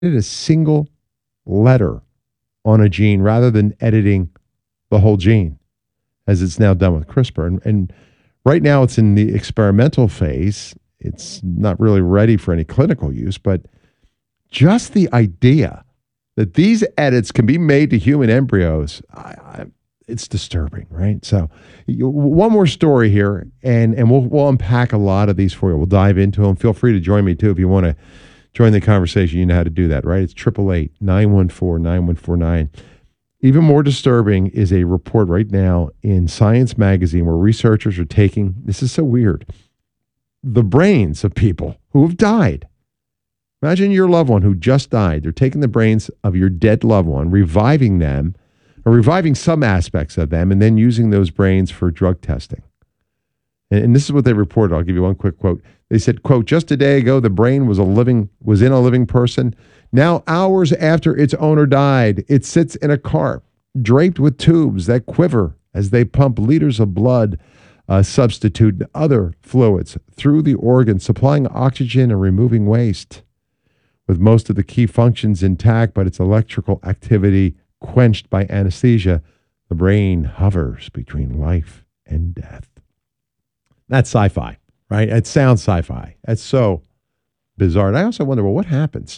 a single letter on a gene rather than editing the whole gene, as it's now done with CRISPR. And right now it's in the experimental phase. It's not really ready for any clinical use, but just the idea that these edits can be made to human embryos, it's disturbing, right? So, one more story here, and we'll unpack a lot of these for you. We'll dive into them. Feel free to join me too if you want to join the conversation. You know how to do that, right? It's 888-914-9149. Even more disturbing is a report right now in Science Magazine where researchers are taking, this is so weird, the brains of people who have died. Imagine your loved one who just died. They're taking the brains of your dead loved one, reviving them, or reviving some aspects of them, and then using those brains for drug testing. And this is what they reported. I'll give you one quick quote. They said, quote, just a day ago, the brain was in a living person. Now, hours after its owner died, it sits in a cart, draped with tubes that quiver as they pump liters of blood, substitute and other fluids through the organ, supplying oxygen and removing waste. With most of the key functions intact, but its electrical activity quenched by anesthesia, the brain hovers between life and death. That's sci-fi, right? It sounds sci-fi. That's so bizarre. And I also wonder, well, what happens?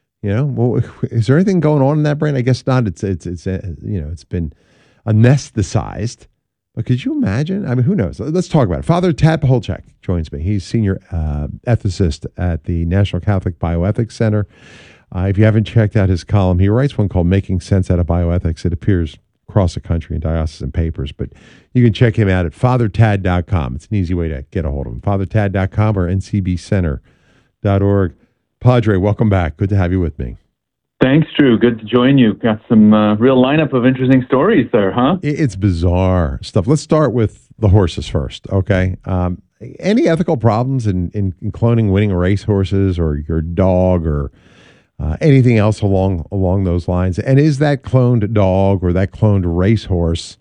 Is there anything going on in that brain? I guess not. It's been anesthetized. But could you imagine? I mean, who knows? Let's talk about it. Father Tad Pacholczyk joins me. He's senior ethicist at the National Catholic Bioethics Center. If you haven't checked out his column, he writes one called Making Sense Out of Bioethics. It appears across the country in diocesan papers, but you can check him out at fathertad.com. It's an easy way to get a hold of him. fathertad.com or ncbcenter.org. Padre, welcome back. Good to have you with me. Thanks, Drew. Good to join you. Got some real lineup of interesting stories there, huh? It's bizarre stuff. Let's start with the horses first, okay? Any ethical problems in cloning winning racehorses or your dog or anything else along those lines? And is that cloned dog or that cloned racehorse,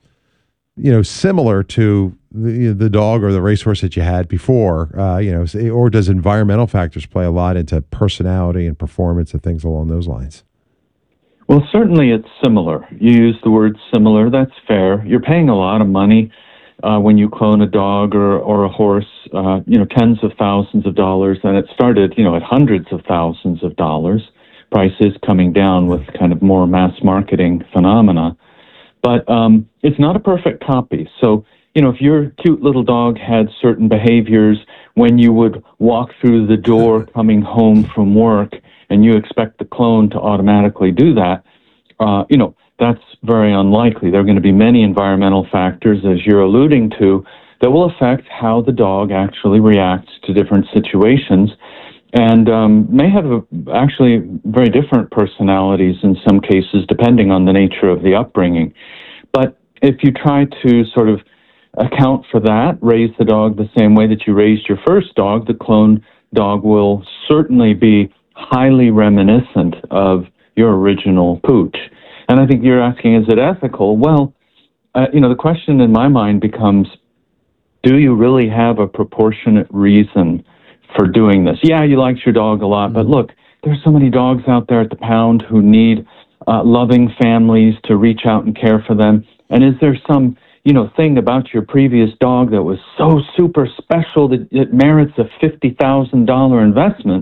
similar to the dog or the racehorse that you had before? Or does environmental factors play a lot into personality and performance and things along those lines? Well, certainly it's similar. You use the word similar. That's fair. You're paying a lot of money when you clone a dog or a horse, tens of thousands of dollars. And it started, at hundreds of thousands of dollars. Prices coming down with kind of more mass marketing phenomena. But it's not a perfect copy. So, if your cute little dog had certain behaviors when you would walk through the door coming home from work, and you expect the clone to automatically do that, that's very unlikely. There are going to be many environmental factors, as you're alluding to, that will affect how the dog actually reacts to different situations, and may have actually very different personalities in some cases, depending on the nature of the upbringing. But if you try to sort of account for that, raise the dog the same way that you raised your first dog, the clone dog will certainly be highly reminiscent of your original pooch. And I think you're asking, is it ethical? Well, the question in my mind becomes, do you really have a proportionate reason for doing this? Yeah, you liked your dog a lot, but look, there's so many dogs out there at the pound who need loving families to reach out and care for them. And is there some, thing about your previous dog that was so super special that it merits a $50,000 investment?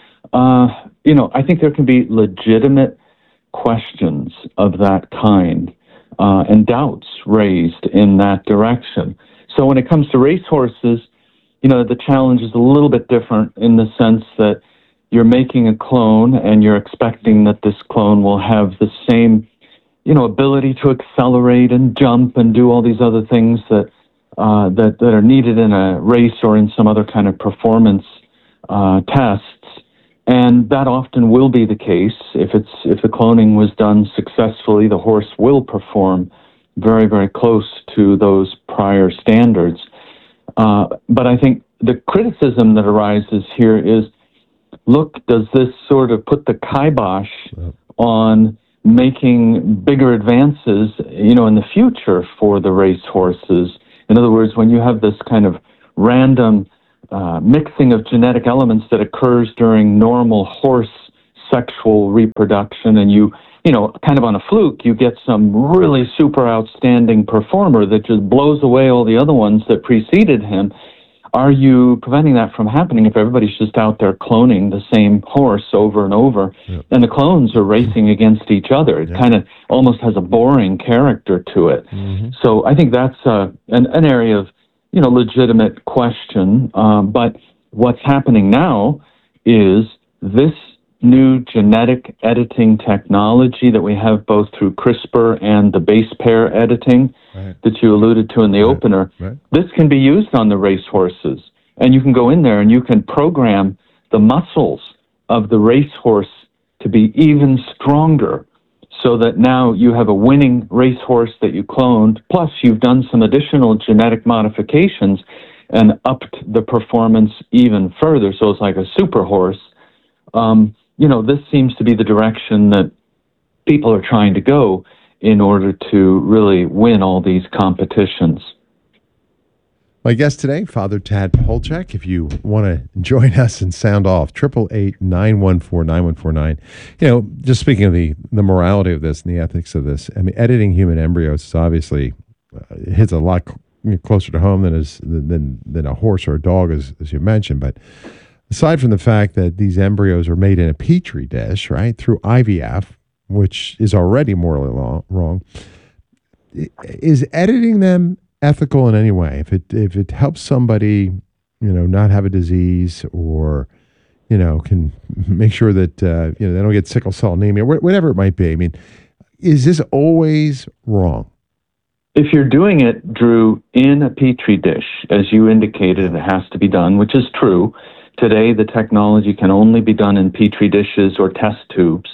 I think there can be legitimate questions of that kind and doubts raised in that direction. So when it comes to racehorses, the challenge is a little bit different in the sense that you're making a clone and you're expecting that this clone will have the same, ability to accelerate and jump and do all these other things that are needed in a race or in some other kind of performance tests. And that often will be the case. If the cloning was done successfully, the horse will perform very, very close to those prior standards. But I think the criticism that arises here is, look, does this sort of put the kibosh on making bigger advances, in the future for the race horses? In other words, when you have this kind of random mixing of genetic elements that occurs during normal horse sexual reproduction, and kind of on a fluke, you get some really super outstanding performer that just blows away all the other ones that preceded him. Are you preventing that from happening if everybody's just out there cloning the same horse over and over, and the clones are racing against each other? It kind of almost has a boring character to it. So I think that's an area of legitimate question. But what's happening now is this new genetic editing technology that we have both through CRISPR and the base pair editing that you alluded to in the opener. This can be used on the racehorses, and you can go in there and you can program the muscles of the racehorse to be even stronger, so that now you have a winning racehorse that you cloned, plus you've done some additional genetic modifications and upped the performance even further, so it's like a super horse. This seems to be the direction that people are trying to go in order to really win all these competitions. My guest today, Father Tad Polchak. If you want to join us and sound off, 888-914-9149. Just speaking of the morality of this and the ethics of this, I mean, editing human embryos is obviously hits a lot closer to home than a horse or a dog, as you mentioned. But aside from the fact that these embryos are made in a petri dish, right, through IVF, which is already morally wrong, is editing them ethical in any way? If it helps somebody, not have a disease, or can make sure that they don't get sickle cell anemia, whatever it might be. I mean, is this always wrong? If you're doing it, Drew, in a petri dish, as you indicated, it has to be done, which is true. Today, the technology can only be done in petri dishes or test tubes.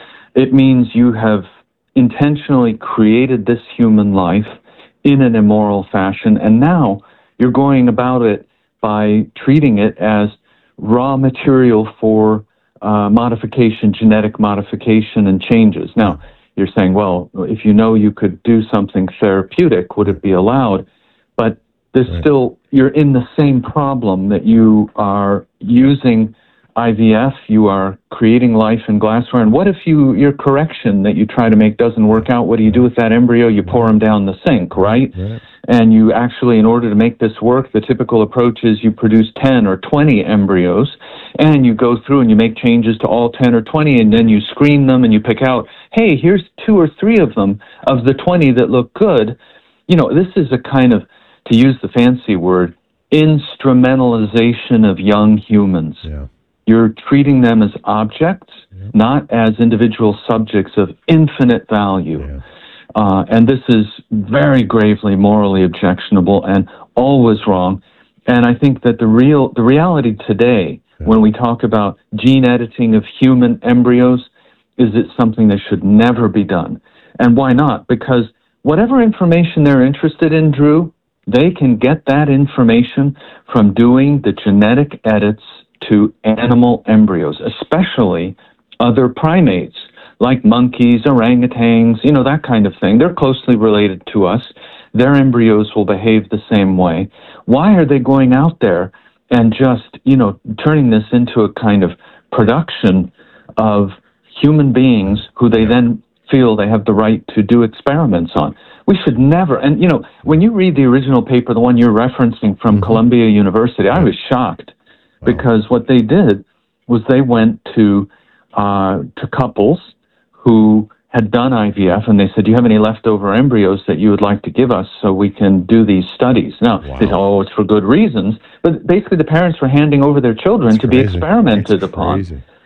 It means you have intentionally created this human life in an immoral fashion, and now you're going about it by treating it as raw material for modification, genetic modification, and changes. Now, you're saying, well, if you could do something therapeutic, would it be allowed? But there's still, you're in the same problem that you are using IVF, you are creating life in glassware, and what if your correction that you try to make doesn't work out? What do you do with that embryo? You pour them down the sink, right? And you actually, in order to make this work, the typical approach is you produce 10 or 20 embryos, and you go through and you make changes to all 10 or 20, and then you screen them and you pick out, hey, here's 2 or 3 of them, of the 20 that look good. This is a kind of, to use the fancy word, instrumentalization of young humans. You're treating them as objects, not as individual subjects of infinite value. And this is very gravely morally objectionable and always wrong. And I think that the reality today, when we talk about gene editing of human embryos, is it's something that should never be done. And why not? Because whatever information they're interested in, Drew, they can get that information from doing the genetic edits to animal embryos, especially other primates like monkeys, orangutans, that kind of thing. They're closely related to us. Their embryos will behave the same way. Why are they going out there and just, turning this into a kind of production of human beings who they then feel they have the right to do experiments on? We should never, and when you read the original paper, the one you're referencing from Columbia University, I was shocked. Because what they did was they went to couples who had done IVF, and they said, do you have any leftover embryos that you would like to give us so we can do these studies? Now, they said, oh, it's for good reasons. But basically, the parents were handing over their children to be experimented upon.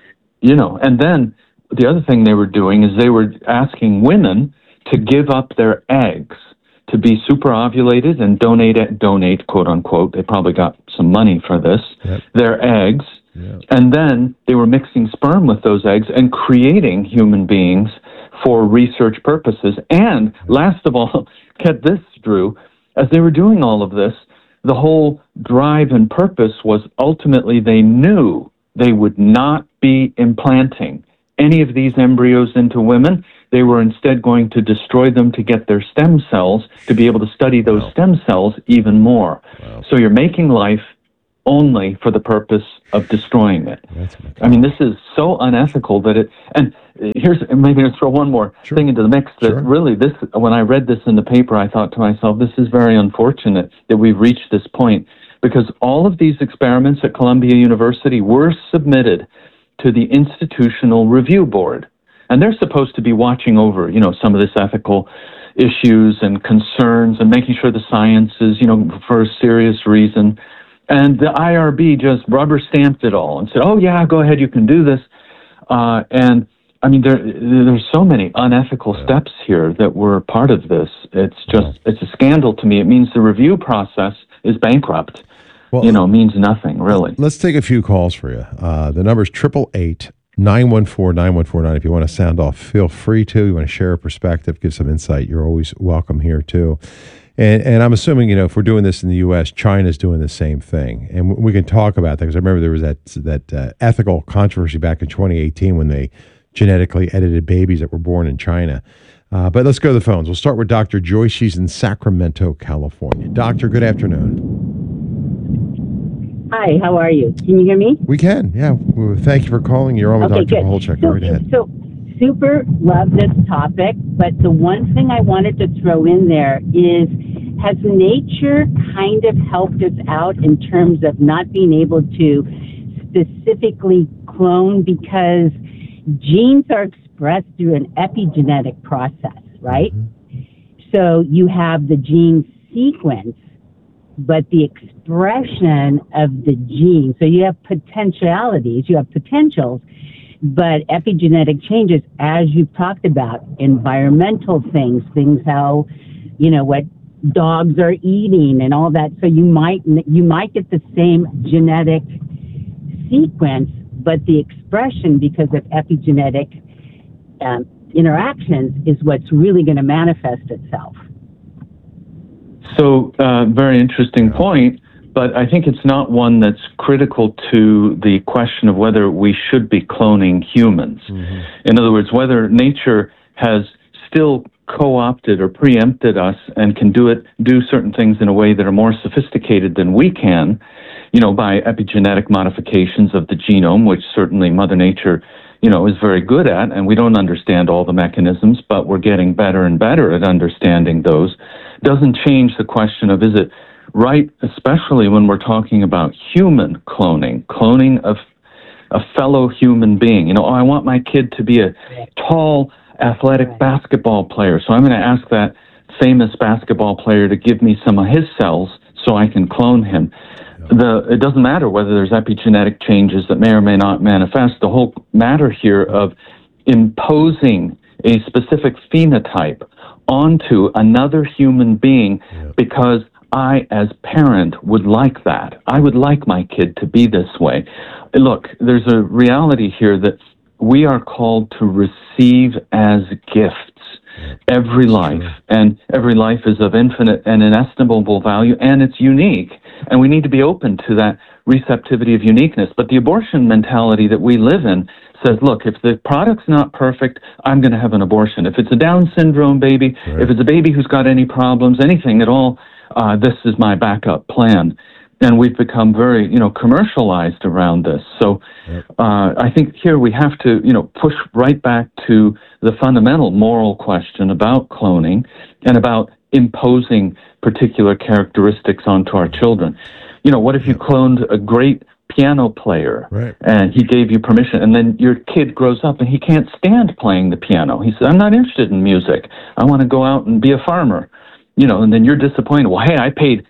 And then the other thing they were doing is they were asking women to give up their eggs to be superovulated and donate, quote unquote. They probably got some money for this, their eggs. And then they were mixing sperm with those eggs and creating human beings for research purposes. And last of all, get this, Drew, as they were doing all of this, the whole drive and purpose was ultimately they knew they would not be implanting any of these embryos into women. They were instead going to destroy them to get their stem cells, to be able to study those stem cells even more. So you're making life only for the purpose of destroying it. I mean, this is so unethical that it, and here's, maybe to throw one more thing into the mix, that really this, when I read this in the paper, I thought to myself, this is very unfortunate that we've reached this point, because all of these experiments at Columbia University were submitted to the Institutional Review Board. And they're supposed to be watching over, some of this ethical issues and concerns and making sure the science is, for a serious reason. And the IRB just rubber stamped it all and said, oh, yeah, go ahead, you can do this. And I mean, there's so many unethical steps here that were part of this. It's just, it's a scandal to me. It means the review process is bankrupt. Well, means nothing, really. Let's take a few calls for you. The number is 888-914-9149. If you want to sound off, feel free to. You want to share a perspective, give some insight, you're always welcome here, too. And I'm assuming, if we're doing this in the U.S., China's doing the same thing. And we can talk about that, because I remember there was that ethical controversy back in 2018 when they genetically edited babies that were born in China. But let's go to the phones. We'll start with Dr. Joyce. She's in Sacramento, California. Doctor, good afternoon. Hi, how are you? Can you hear me? We can, yeah. Well, thank you for calling. You're on with Dr. Polchek. Go right ahead. So, super love this topic, but the one thing I wanted to throw in there is, has nature kind of helped us out in terms of not being able to specifically clone, because genes are expressed through an epigenetic process, right? Mm-hmm. So you have the gene sequence, but the expression of the gene. So you have potentialities, you have potentials, but epigenetic changes, as you've talked about, environmental things how, what dogs are eating and all that. So you might get the same genetic sequence, but the expression, because of epigenetic interactions, is what's really going to manifest itself. So, very interesting point, but I think it's not one that's critical to the question of whether we should be cloning humans. Mm-hmm. In other words, whether nature has still co-opted or preempted us and can do certain things in a way that are more sophisticated than we can, by epigenetic modifications of the genome, which certainly Mother Nature, is very good at, and we don't understand all the mechanisms, but we're getting better and better at understanding those. Doesn't change the question of, is it right, especially when we're talking about human cloning of a fellow human being. I want my kid to be a tall, athletic basketball player, so I'm going to ask that famous basketball player to give me some of his cells so I can clone him. It doesn't matter whether there's epigenetic changes that may or may not manifest. The whole matter here of imposing a specific phenotype onto another human being because I, as parent, would like that. I would like my kid to be this way. Look, there's a reality here that we are called to receive as gifts every life, and every life is of infinite and inestimable value, and it's unique, and we need to be open to that receptivity of uniqueness. But the abortion mentality that we live in says, look, if the product's not perfect, I'm going to have an abortion. If it's a Down syndrome baby, if it's a baby who's got any problems, anything at all, this is my backup plan. And we've become very, commercialized around this. So I think here we have to, push right back to the fundamental moral question about cloning and about imposing particular characteristics onto our children. What if you cloned a great piano player and he gave you permission, and then your kid grows up and he can't stand playing the piano? He says, I'm not interested in music. I want to go out and be a farmer. And then you're disappointed. Well, hey, I paid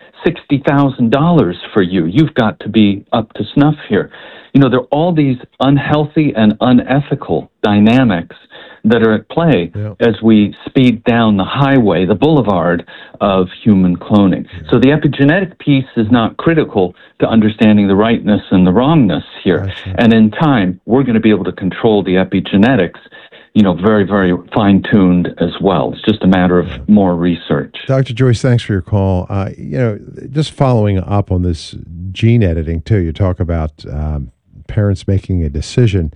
$60,000 for you. You've got to be up to snuff here. There are all these unhealthy and unethical dynamics that are at play as we speed down the highway, the boulevard of human cloning. So the epigenetic piece is not critical to understanding the rightness and the wrongness here. And in time, we're going to be able to control the epigenetics, very, very fine-tuned as well. It's just a matter of more research. Dr. Joyce, thanks for your call. Just following up on this gene editing, too, you talk about parents making a decision.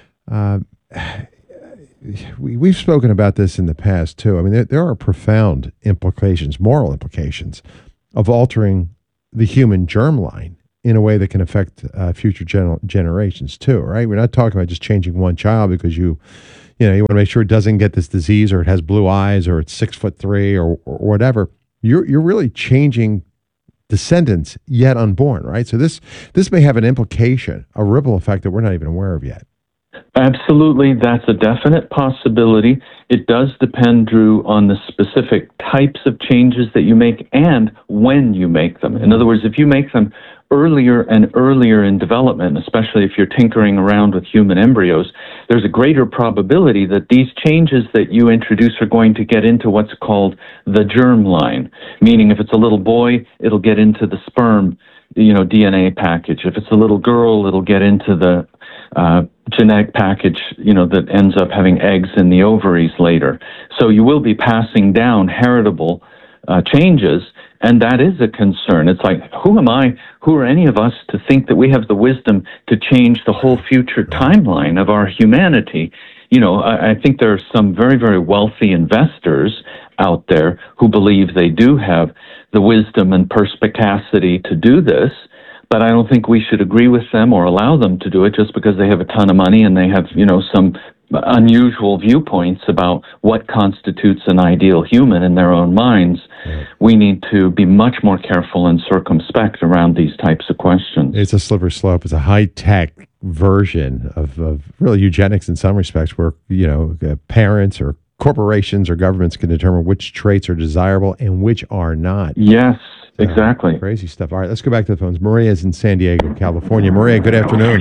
We've spoken about this in the past, too. I mean, there are profound implications, moral implications, of altering the human germline in a way that can affect future generations too, right? We're not talking about just changing one child because you want to make sure it doesn't get this disease or it has blue eyes or it's 6'3" or whatever. You're really changing descendants yet unborn, right? So this may have an implication, a ripple effect that we're not even aware of yet. Absolutely, that's a definite possibility. It does depend, Drew, on the specific types of changes that you make and when you make them. In other words, if you make them earlier and earlier in development, especially if you're tinkering around with human embryos, there's a greater probability that these changes that you introduce are going to get into what's called the germ line, meaning if it's a little boy, it'll get into the sperm, DNA package. If it's a little girl, it'll get into the genetic package, that ends up having eggs in the ovaries later. So you will be passing down heritable changes, and that is a concern. It's like, who are any of us to think that we have the wisdom to change the whole future timeline of our humanity? I think there are some very, very wealthy investors out there who believe they do have the wisdom and perspicacity to do this, but I don't think we should agree with them or allow them to do it just because they have a ton of money and they have, some unusual viewpoints about what constitutes an ideal human in their own minds. We need to be much more careful and circumspect around these types of questions. It's a slippery slope. It's a high-tech version of really eugenics in some respects where, parents or corporations or governments can determine which traits are desirable and which are not. Yes, exactly. Crazy stuff. All right, let's go back to the phones. Maria is in San Diego, California. Maria, good afternoon.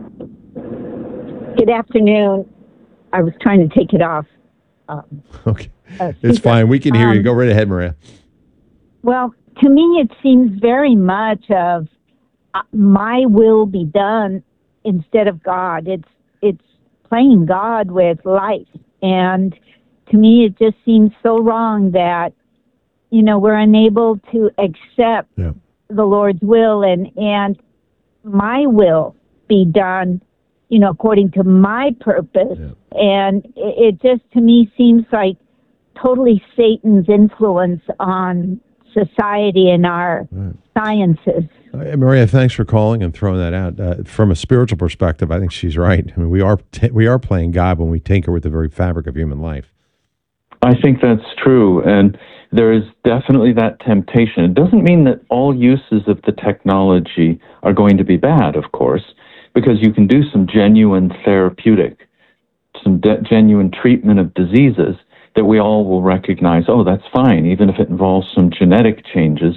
Good afternoon. I was trying to take it off. Okay. It's fine. We can hear you. Go right ahead, Maria. Well, to me, it seems very much of my will be done instead of God. It's playing God with life. And to me, it just seems so wrong that, we're unable to accept the Lord's will and my will be done, according to my purpose. Yeah. And it just, to me, seems like totally Satan's influence on society and our sciences. Maria, thanks for calling and throwing that out. From a spiritual perspective, I think she's right. I mean, we are playing God when we tinker with the very fabric of human life. I think that's true, and there is definitely that temptation. It doesn't mean that all uses of the technology are going to be bad, of course, because you can do some genuine therapeutic, some genuine treatment of diseases that we all will recognize, that's fine, even if it involves some genetic changes.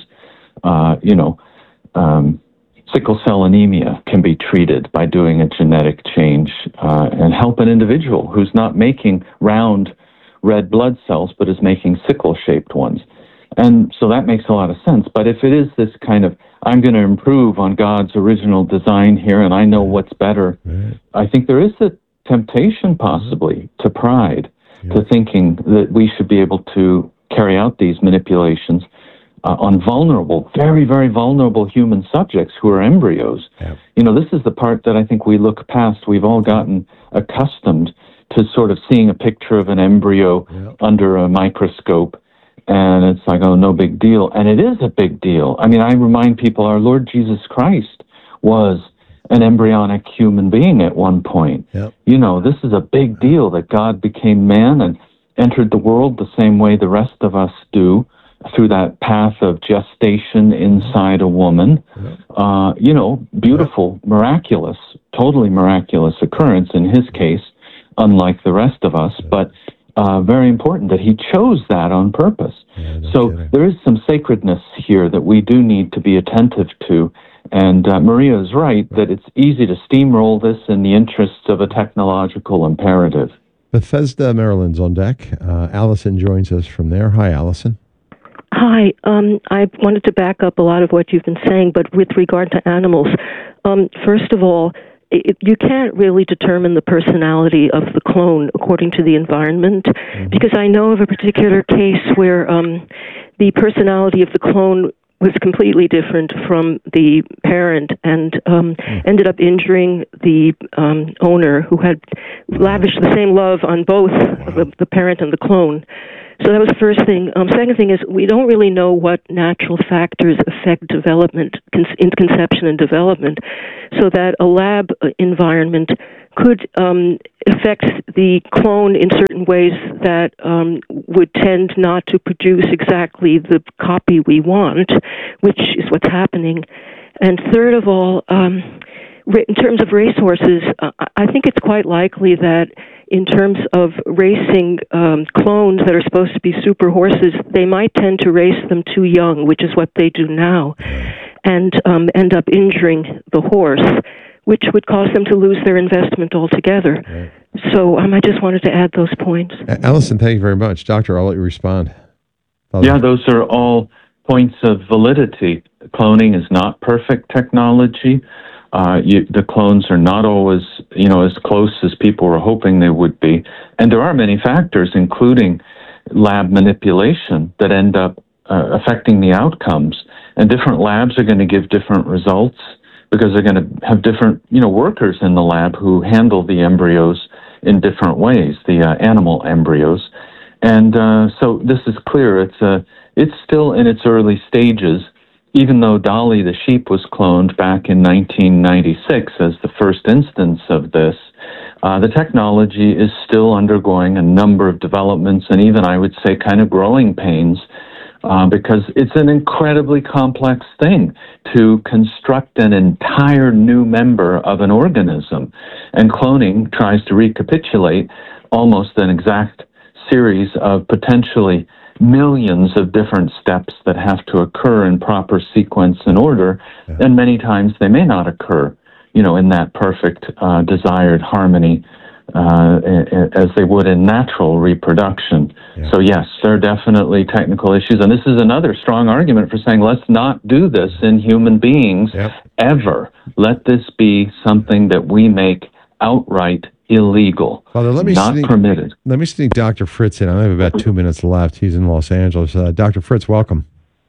Sickle cell anemia can be treated by doing a genetic change and help an individual who's not making round red blood cells, but is making sickle-shaped ones. And so that makes a lot of sense. But if it is this kind of, I'm going to improve on God's original design here and I know what's better, I think there is a temptation possibly to pride, to thinking that we should be able to carry out these manipulations on vulnerable, very, very vulnerable human subjects who are embryos. This is the part that I think we look past. We've all gotten accustomed to sort of seeing a picture of an embryo under a microscope, and it's like, no big deal. And it is a big deal. I mean, I remind people our Lord Jesus Christ was an embryonic human being at one point. This is a big deal that God became man and entered the world the same way the rest of us do, through that path of gestation inside a woman. Beautiful, miraculous, totally miraculous occurrence in his case, unlike the rest of us, but very important that he chose that on purpose. So there is some sacredness here that we do need to be attentive to. And Maria is right that it's easy to steamroll this in the interests of a technological imperative. Bethesda, Maryland's on deck. Allison joins us from there. Hi, Allison. Hi. I wanted to back up a lot of what you've been saying, but with regard to animals, first of all, you can't really determine the personality of the clone according to the environment, because I know of a particular case where the personality of the clone was completely different from the parent and ended up injuring the owner, who had lavished the same love on both the parent and the clone. So that was the first thing. Second thing is we don't really know what natural factors affect development in conception and development, so that a lab environment could affect the clone in certain ways that would tend not to produce exactly the copy we want, which is what's happening. And third of all, in terms of racehorses, I think it's quite likely that in terms of racing clones that are supposed to be super horses, they might tend to race them too young, which is what they do now, and end up injuring the horse, which would cause them to lose their investment altogether. Right. So I just wanted to add those points. Allison, thank you very much. Doctor, I'll let you respond. Yeah, those are all points of validity. Cloning is not perfect technology. The clones are not always, as close as people were hoping they would be. And there are many factors, including lab manipulation, that end up affecting the outcomes. And different labs are going to give different results because they're going to have different, workers in the lab who handle the embryos in different ways, the animal embryos. And so this is clear. It's still in its early stages. Even though Dolly the sheep was cloned back in 1996 as the first instance of this, the technology is still undergoing a number of developments and even, I would say, kind of growing pains because it's an incredibly complex thing to construct an entire new member of an organism. And cloning tries to recapitulate almost an exact series of potentially millions of different steps that have to occur in proper sequence and order, and many times they may not occur, in that perfect desired harmony as they would in natural reproduction. Yeah. So yes, there are definitely technical issues, and this is another strong argument for saying let's not do this in human beings ever. Let this be something that we make outright illegal, Father, not permitted. Let me sneak Dr. Fritz in. I have about 2 minutes left. He's in Los Angeles. Dr. Fritz, welcome.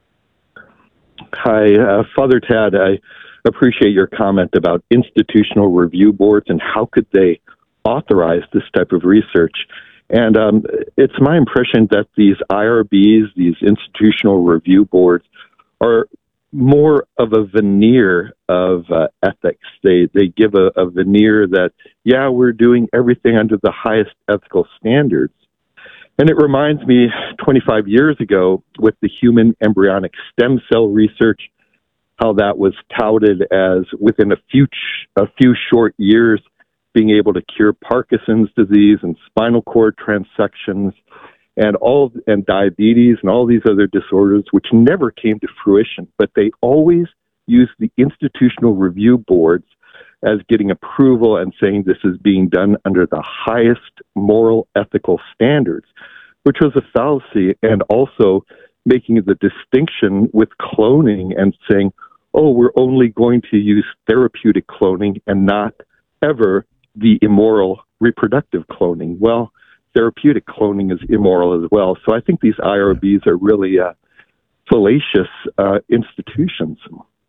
Hi, Father Tad. I appreciate your comment about institutional review boards and how could they authorize this type of research. And it's my impression that these IRBs, these institutional review boards, are more of a veneer of ethics. They give a veneer that, we're doing everything under the highest ethical standards. And it reminds me 25 years ago with the human embryonic stem cell research, how that was touted as within a few short years being able to cure Parkinson's disease and spinal cord transections and diabetes and all these other disorders, which never came to fruition. But they always used the institutional review boards as getting approval and saying this is being done under the highest moral ethical standards, which was a fallacy, and also making the distinction with cloning and saying, we're only going to use therapeutic cloning and not ever the immoral reproductive cloning. Well, therapeutic cloning is immoral as well. So I think these IRBs are really fallacious institutions.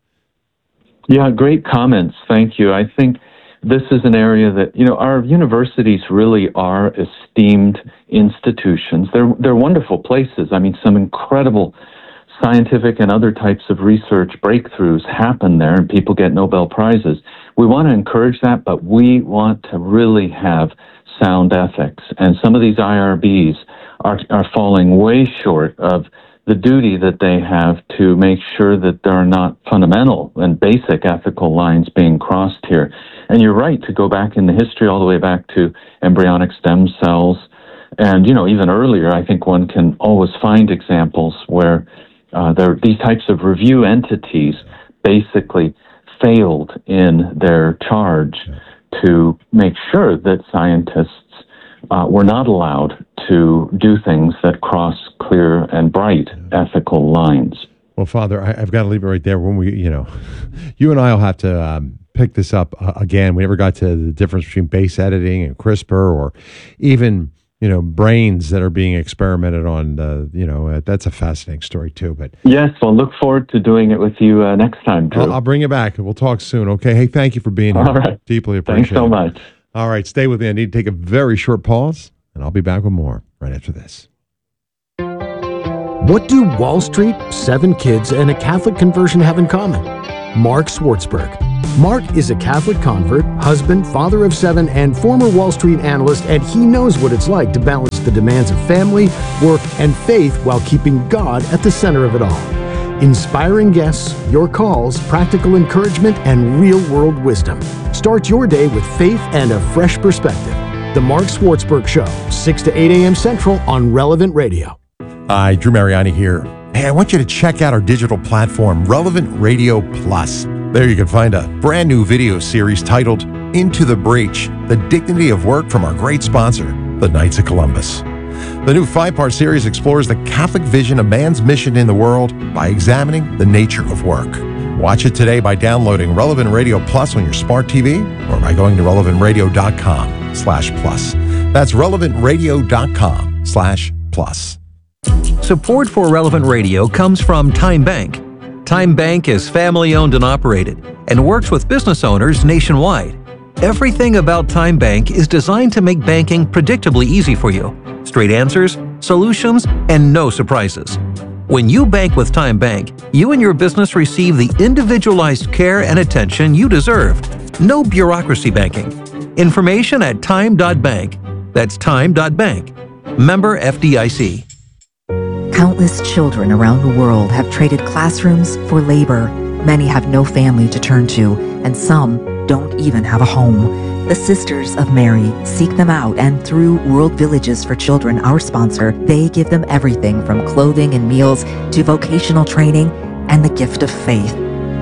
Yeah, great comments. Thank you. I think this is an area that, our universities really are esteemed institutions. They're wonderful places. I mean, some incredible scientific and other types of research breakthroughs happen there, and people get Nobel Prizes. We want to encourage that, but we want to really have sound ethics. And some of these IRBs are falling way short of the duty that they have to make sure that there are not fundamental and basic ethical lines being crossed here. And you're right to go back in the history all the way back to embryonic stem cells. And, even earlier, I think one can always find examples where these types of review entities basically failed in their charge to make sure that scientists were not allowed to do things that cross clear and bright ethical lines. Well, Father, I've got to leave it right there. When we, you and I will have to pick this up again. We never got to the difference between base editing and CRISPR, or even brains that are being experimented on. That's a fascinating story too. But yes, I'll look forward to doing it with you next time, Drew. I'll bring you back. We'll talk soon. Okay. Hey, thank you for being here. All right. Deeply appreciate it. Thanks so much. All right. Stay with me. I need to take a very short pause, and I'll be back with more right after this. What do Wall Street, 7 kids, and a Catholic conversion have in common? Mark Schwartzberg. Mark is a Catholic convert, husband, father of 7, and former Wall Street analyst, and he knows what it's like to balance the demands of family, work, and faith while keeping God at the center of it all. Inspiring guests, your calls, practical encouragement, and real-world wisdom. Start your day with faith and a fresh perspective. The Mark Schwartzberg Show, 6 to 8 a.m. Central on Relevant Radio. Hi, Drew Mariani here. Hey, I want you to check out our digital platform, Relevant Radio Plus. There you can find a brand new video series titled Into the Breach, The Dignity of Work from our great sponsor, the Knights of Columbus. The new 5-part series explores the Catholic vision of man's mission in the world by examining the nature of work. Watch it today by downloading Relevant Radio Plus on your smart TV or by going to relevantradio.com/plus. That's relevantradio.com/plus. Support for Relevant Radio comes from Time Bank. Time Bank is family-owned and operated and works with business owners nationwide. Everything about Time Bank is designed to make banking predictably easy for you. Straight answers, solutions, and no surprises. When you bank with Time Bank, you and your business receive the individualized care and attention you deserve. No bureaucracy banking. Information at time.bank. That's time.bank. Member FDIC. Countless children around the world have traded classrooms for labor. Many have no family to turn to, and some don't even have a home. The Sisters of Mary seek them out, and through World Villages for Children, our sponsor, they give them everything from clothing and meals to vocational training and the gift of faith.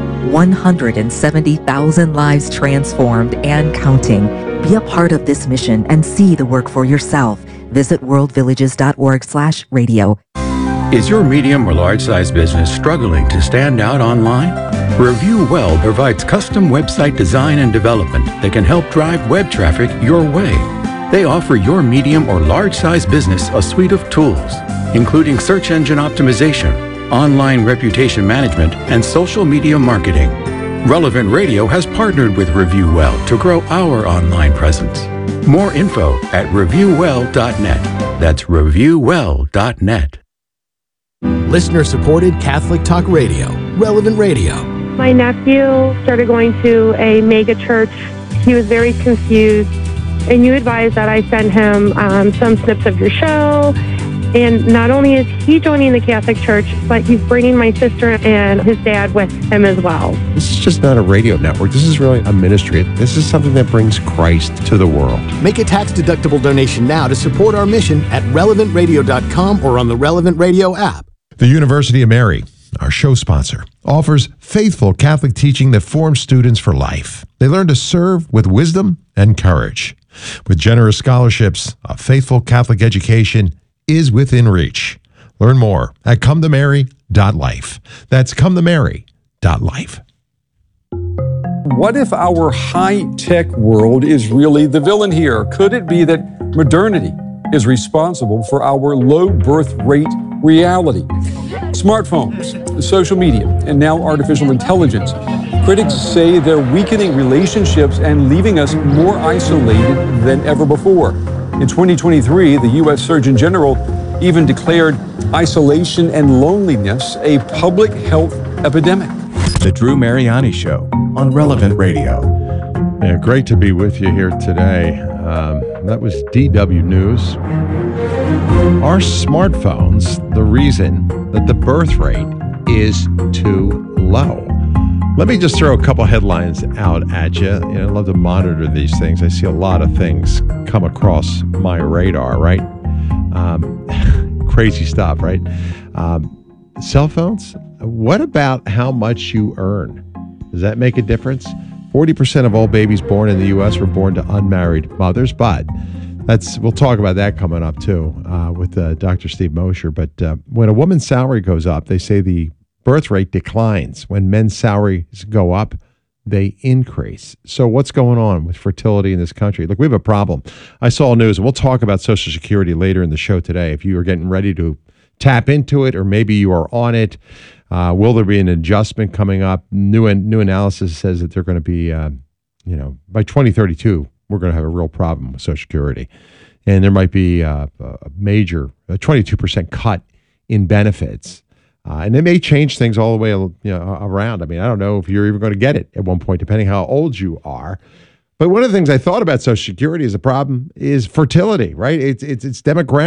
170,000 lives transformed and counting. Be a part of this mission and see the work for yourself. Visit worldvillages.org/radio. Is your medium or large-size business struggling to stand out online? Review Well provides custom website design and development that can help drive web traffic your way. They offer your medium or large-size business a suite of tools, including search engine optimization, online reputation management, and social media marketing. Relevant Radio has partnered with Review Well to grow our online presence. More info at reviewwell.net. That's reviewwell.net. Listener-supported Catholic Talk Radio, Relevant Radio. My nephew started going to a mega church. He was very confused, and you advised that I send him some snips of your show. And not only is he joining the Catholic Church, but he's bringing my sister and his dad with him as well. This is just not a radio network. This is really a ministry. This is something that brings Christ to the world. Make a tax-deductible donation now to support our mission at relevantradio.com or on the Relevant Radio app. The University of Mary, our show sponsor, offers faithful Catholic teaching that forms students for life. They learn to serve with wisdom and courage. With generous scholarships, a faithful Catholic education is within reach. Learn more at cometomary.life. That's cometomary.life. What if our high-tech world is really the villain here? Could it be that modernity is responsible for our low birth rate reality? Smartphones, social media, and now artificial intelligence. Critics say they're weakening relationships and leaving us more isolated than ever before. In 2023, the U.S. Surgeon General even declared isolation and loneliness a public health epidemic. The Drew Mariani Show on Relevant Radio. Yeah, great to be with you here today. That was DW News. Are smartphones the reason that the birth rate is too low? Let me just throw a couple headlines out at you. I love to monitor these things. I see a lot of things come across my radar, right? Crazy stuff, right? Cell phones? What about how much you earn? Does that make a difference? 40% of all babies born in the U.S. were born to unmarried mothers, but we'll talk about that coming up too with Dr. Steve Mosher. But when a woman's salary goes up, they say the birth rate declines. When men's salaries go up, they increase. So what's going on with fertility in this country? Look, we have a problem. I saw news, and we'll talk about Social Security later in the show today. If you are getting ready to tap into it, or maybe you are on it, will there be an adjustment coming up? New analysis says that they're going to be, by 2032, we're going to have a real problem with Social Security. And there might be a major 22% cut in benefits. And it may change things all the way around. I mean, I don't know if you're even going to get it at one point, depending how old you are. But one of the things I thought about Social Security as a problem is fertility, right? It's demographic.